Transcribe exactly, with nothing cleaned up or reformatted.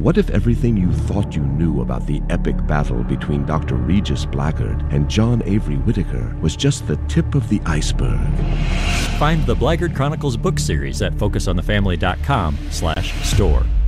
What if everything you thought you knew about the epic battle between Doctor Regis Blackguard and John Avery Whittaker was just the tip of the iceberg? Find the Blackguard Chronicles book series at focus on the family dot com slash store.